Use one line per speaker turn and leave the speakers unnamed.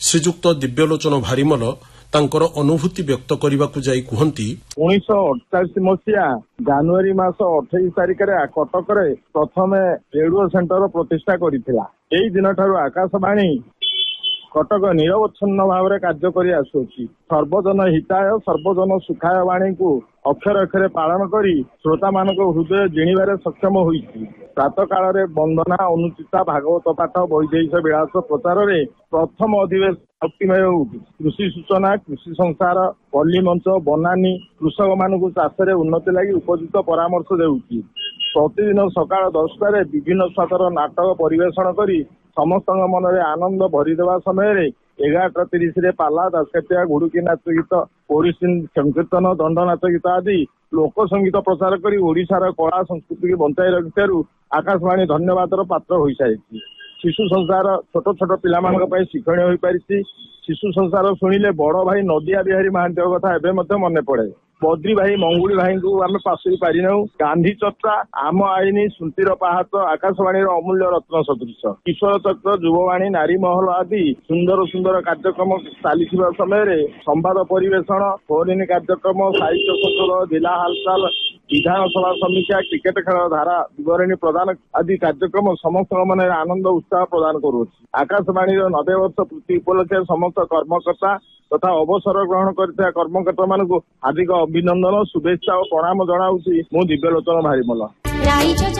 ଶ୍ରୀଯୁକ୍ତ ଦିବ୍ୟଲୋଚନ ଭାରିମଲ ତାଙ୍କର ଅନୁଭୂତି ବ୍ୟକ୍ତ କରିବାକୁ ଯାଇ କୁହନ୍ତି
1948 ମସିହା ଜାନୁଆରୀ ମାସ 28 ତାରିଖରେ କଟକରେ ପ୍ରଥମେ ରେଡିଓ ସେଣ୍ଟର ପ୍ରତିଷ୍ଠା କରିଥିଲା। ଏହି ଦିନଠାରୁ ଆକାଶବାଣୀ କଟକ ନିରବଚ୍ଛିନ୍ନ ଭାବରେ କାର୍ଯ୍ୟ କରି ଆସୁଅଛି। ସର୍ବଜନ ହିତାୟ ସର୍ବଜନ ସୁଖାୟ ବାଣୀକୁ ଅକ୍ଷର ଅକ୍ଷରେ ପାଳନ କରି ଶ୍ରୋତାମାନଙ୍କ ହୃଦୟ ଜିଣିବାରେ ସକ୍ଷମ ହୋଇଛି। ପ୍ରାତଃ କାଳରେ ବନ୍ଦନା ଅନୁଚିତା ଭାଗବତ ପାଠ ବୈଦେହୀଶ ବିଳାସ ପ୍ରଚାରରେ ପ୍ରଥମ ଅଧିବେଶନ ଭକ୍ତିମୟ ହେଉଛି। କୃଷି ସୂଚନା କୃଷି ସଂସାର ପଲ୍ଲୀ ମଞ୍ଚ ବନାନୀ କୃଷକମାନଙ୍କୁ ଚାଷରେ ଉନ୍ନତି ଲାଗି ଉପଯୁକ୍ତ ପରାମର୍ଶ ଦେଉଛି। ପ୍ରତିଦିନ ସକାଳ 10ଟାରେ ବିଭିନ୍ନ ସ୍ୱାଦର ନାଟକ ପରିବେଷଣ କରି ସମସ୍ତଙ୍କ ମନରେ ଆନନ୍ଦ ଭରିଦେବା ସମୟରେ 11:30 ପାଲା ଦାସକାଠିଆ ଘୁଡୁକି ନାଚ ଗୀତ ଓଡିଶୀ ସଂକୀର୍ତ୍ତନ ଦଣ୍ଡ ନାଚ ଗୀତ ଆଦି ଲୋକ ସଙ୍ଗୀତ ପ୍ରଚାର କରି ଓଡିଶାର କଳା ସଂସ୍କୃତିକୁ ବଞ୍ଚାଇ ରଖିଥିବାରୁ ଆକାଶବାଣୀ ଧନ୍ୟବାଦର ପାତ୍ର ହୋଇସାରିଛି। ଶିଶୁ ସଂସାର ଛୋଟ ଛୋଟ ପିଲାମାନଙ୍କ ପାଇଁ ଶିକ୍ଷଣୀୟ ହୋଇପାରିଛି। ଶିଶୁ ସଂସାର ଶୁଣିଲେ ବଡ ଭାଇ ନଦିଆ ବିହାରୀ ମହାନ୍ତିଙ୍କ କଥା ଏବେ ମଧ୍ୟ ମନେ ପଡେ। ବଦ୍ରୀ ଭାଇ ମଙ୍ଗୁଳି ଭାଇଙ୍କୁ ଆମେ ପାଶୋଇ ପାରିନାହୁଁ। ଗାନ୍ଧୀ ଚର୍ଚ୍ଚା ଆମ ଆଇନ ସ୍ମୃତିର ପାହାଚ ଆକାଶବାଣୀର ଅମୂଲ୍ୟ ରତ୍ନ ସଦୃଶ। କିଶୋର ଚକ୍ର ଯୁବବାଣୀ ନାରୀ ମହଲ ଆଦି ସୁନ୍ଦର ସୁନ୍ଦର କାର୍ଯ୍ୟକ୍ରମ ଚାଲିଥିବା ସମୟରେ ସମ୍ବାଦ ପରିବେଷଣ ଫୋନ୍ କାର୍ଯ୍ୟକ୍ରମ ସାହିତ୍ୟ ସଂସଦ ଜିଲ୍ଲା ହାଲଚାଲ ବିଧାନସଭା ସମୀକ୍ଷା କ୍ରିକେଟ ଖେଳ ଧାରା ବିବରଣୀ ପ୍ରଦାନ ଆଦି କାର୍ଯ୍ୟକ୍ରମ ସମସ୍ତଙ୍କ ମନରେ ଆନନ୍ଦ ଉତ୍ସାହ ପ୍ରଦାନ କରୁଅଛି। ଆକାଶବାଣୀର 90 ବର୍ଷ ପୂର୍ତ୍ତି ଉପଲକ୍ଷେ ସମସ୍ତ କର୍ମକର୍ତ୍ତା ତଥା ଅବସର ଗ୍ରହଣ କରିଥିବା କର୍ମକର୍ତ୍ତାମାନଙ୍କୁ ହାର୍ଦ୍ଦିକ ଅଭିନନ୍ଦନ ଶୁଭେଚ୍ଛା ଓ ପ୍ରଣାମ ଜଣାଉଛି। ମୁଁ ଦିବ୍ୟଲୋଚନ ଭାରିମଲ।